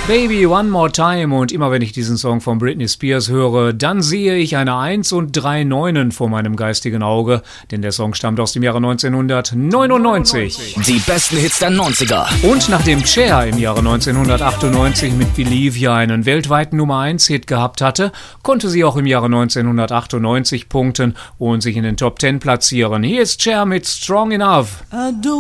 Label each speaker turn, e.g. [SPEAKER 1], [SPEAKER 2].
[SPEAKER 1] Baby One More Time, und immer wenn ich diesen Song von Britney Spears höre, dann sehe ich eine 1 und 3 Neunen vor meinem geistigen Auge, denn der Song stammt aus dem Jahre 1999.
[SPEAKER 2] Die besten Hits der 90er.
[SPEAKER 1] Und nachdem Cher im Jahre 1998 mit Believe ja einen weltweiten Nummer 1 Hit gehabt hatte, konnte sie auch im Jahre 1998 punkten und sich in den Top 10 platzieren. Hier ist Cher mit Strong Enough.